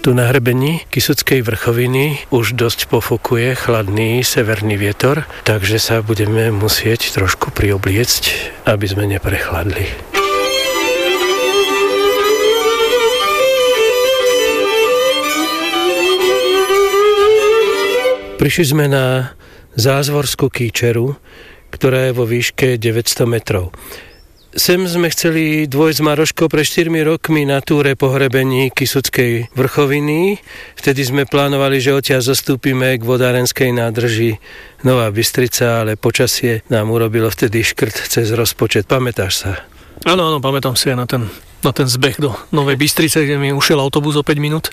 Tu na hrebení Kysuckej vrchoviny už dosť pofúkuje chladný severný vietor, takže sa budeme musieť trošku priobliecť, aby sme neprechladli. Prišli sme na Zázvorskú kýčeru, ktorá je vo výške 900 metrov. Sem sme chceli dôjsť s Maroškou pre 4 rokmi na túre po hrebení Kysuckej vrchoviny. Vtedy sme plánovali, že odtiaľ zostúpime k vodárenskej nádrži Nová Bystrica, ale počasie nám urobilo vtedy škrt cez rozpočet. Pamätáš sa? Áno, pamätám si aj na ten zbeh do Novej Bystrice, kde mi ušiel autobus o 5 minút.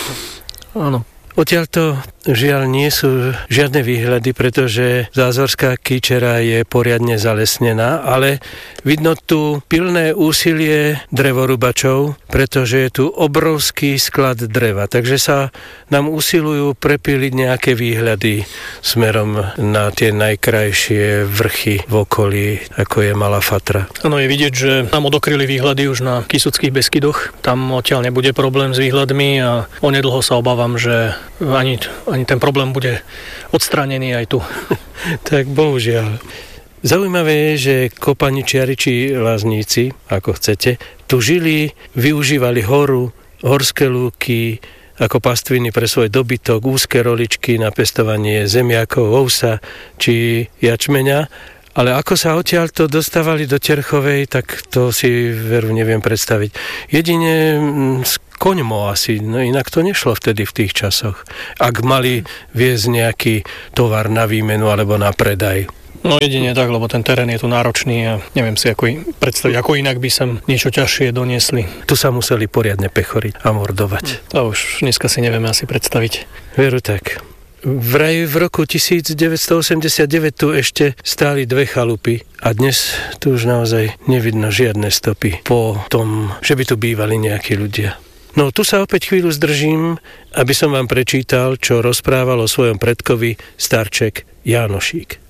Áno. Odtiaľto žiaľ nie sú žiadne výhľady, pretože Zázorská kýčera je poriadne zalesnená, ale vidno tu pilné úsilie drevorubačov, pretože je tu obrovský sklad dreva, takže sa nám usilujú prepíliť nejaké výhľady smerom na tie najkrajšie vrchy v okolí, ako je Malá Fatra. Áno, je vidieť, že nám odokryli výhľady už na Kysuckých Beskydoch. Tam odtiaľ nebude problém s výhľadmi a onedlho sa obávam, že ani ten problém bude odstránený aj tu. Tak bohužiaľ. Zaujímavé je, že kopaničiari či lázníci, ako chcete, tu žili, využívali horu, horské lúky, ako pastviny pre svoj dobytok, úzke roličky na pestovanie zemiakov, ovsa či jačmeňa. Ale ako sa odtiaľto dostávali do Terchovej, tak to si veru neviem predstaviť. Jedine s koňmo asi, no inak to nešlo vtedy v tých časoch. Ak mali viesť nejaký tovar na výmenu alebo na predaj. No jedine tak, lebo ten terén je tu náročný a neviem si predstaviť, ako inak by sem niečo ťažšie doniesli. Tu sa museli poriadne pechoriť a mordovať. To už dneska si nevieme asi predstaviť. Veru tak. Vraj v roku 1989 tu ešte stáli 2 chalupy a dnes tu už naozaj nevidno žiadne stopy po tom, že by tu bývali nejakí ľudia. No tu sa opäť chvíľu zdržím, aby som vám prečítal, čo rozprával o svojom predkovi starček Jánošík.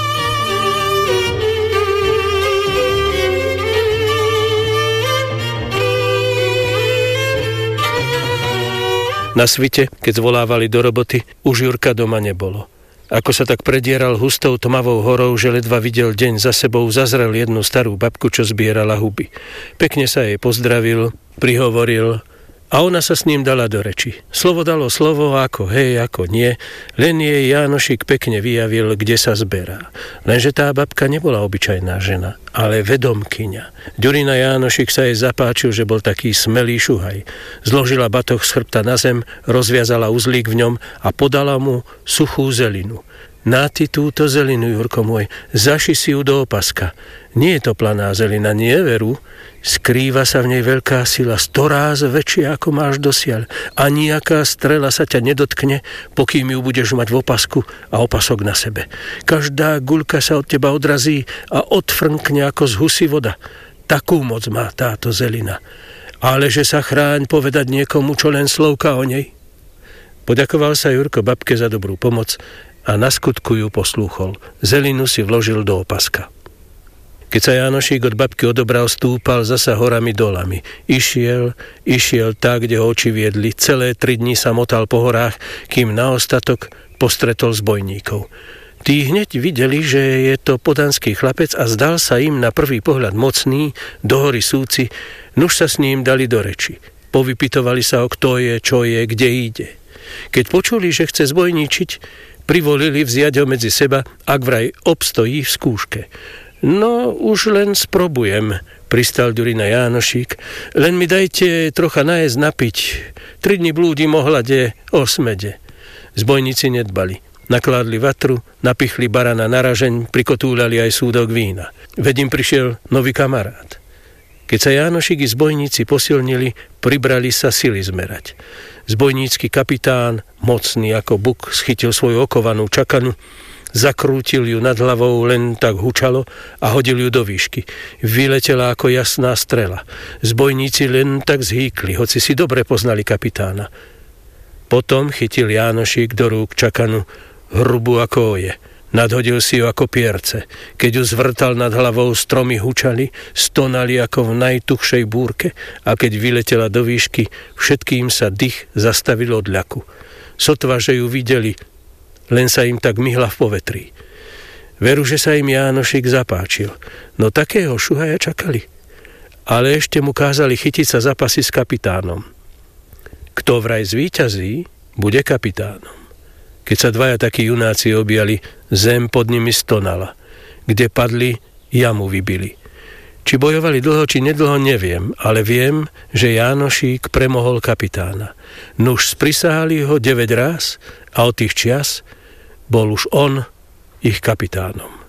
Na svite, keď zvolávali do roboty, už Jurka doma nebolo. Ako sa tak predieral hustou tmavou horou, že ledva videl deň za sebou, zazrel jednu starú babku, čo zbierala huby. Pekne sa jej pozdravil, prihovoril a ona sa s ním dala do reči. Slovo dalo slovo, ako hej, ako nie, len jej Jánošík pekne vyjavil, kde sa zberá. Lenže tá babka nebola obyčajná žena, ale vedomkyňa. Ďurina Jánošík sa jej zapáčil, že bol taký smelý šuhaj. Zložila batoh z chrbta na zem, rozviazala uzlík v ňom a podala mu suchú zelinu. Na ty túto zelinu, Jurko môj, zaši si ju do opaska. Nie je to planá zelina, nie veru? Skrýva sa v nej veľká sila, 100 ráz väčšia, ako máš dosiaľ. A nejaká strela sa ťa nedotkne, pokým ju budeš mať v opasku a opasok na sebe. Každá guľka sa od teba odrazí a odfrnkne ako z husy voda. Takú moc má táto zelina. Ale že sa chráň povedať niekomu, čo len slovka o nej. Poďakoval sa Jurko babke za dobrú pomoc a na skutku ju poslúchol. Zelinu si vložil do opaska. Keď sa Jánošík od babky odobral, stúpal zasa horami dolami. Išiel tak, kde ho oči viedli. Celé 3 dni sa motal po horách, kým na ostatok postretol zbojníkov. Tí hneď videli, že je to podanský chlapec a zdal sa im na prvý pohľad mocný, do hory súci, nuž sa s ním dali do reči. Povypitovali sa o kto je, čo je, kde ide. Keď počuli, že chce zbojníčiť, privolili vziať ho medzi seba, ak vraj obstojí v skúške. No, už len sprobujem, pristal Ďurina Jánošík. Len mi dajte trocha najesť, napiť. 3 dni blúdim o hlade, o smede. Zbojníci nedbali. Nakládli vatru, napichli barana na ražeň, prikotúľali aj súdok vína. Veď im prišiel nový kamarát. Keď sa Jánošík i zbojníci posilnili, pribrali sa sily zmerať. Zbojnícky kapitán, mocný ako buk, schytil svoju okovanú čakanu, zakrútil ju nad hlavou, len tak hučalo a hodil ju do výšky. Vyletela ako jasná strela. Zbojníci len tak zhýkli, hoci si dobre poznali kapitána. Potom chytil Jánošík do rúk čakanu, hrubú ako oje. Nadhodil si ju ako pierce. Keď ju zvrtal nad hlavou, stromy hučali, stonali ako v najtuchšej búrke a keď vyletela do výšky, všetkým sa dých zastavil od ľaku. Sotva, že ju videli, len sa im tak myhla v povetrí. Veru, že sa im Jánošik zapáčil, no takého šuhaja čakali. Ale ešte mu kázali chytiť sa zapasy s kapitánom. Kto vraj zvíťazí, bude kapitánom. Keď sa dvaja takí junáci objali, zem pod nimi stonala. Kde padli, jamu vybili. Či bojovali dlho, či nedlho, neviem, ale viem, že Jánošík premohol kapitána. Nuž sprisahali ho 9 ráz a od tých čias bol už on ich kapitánom.